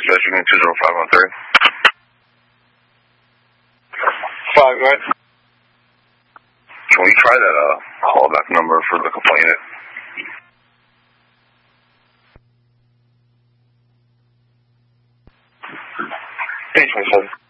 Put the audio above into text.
Michigan 20513. 5, right? Can we try that callback number for the complainant? Page 27.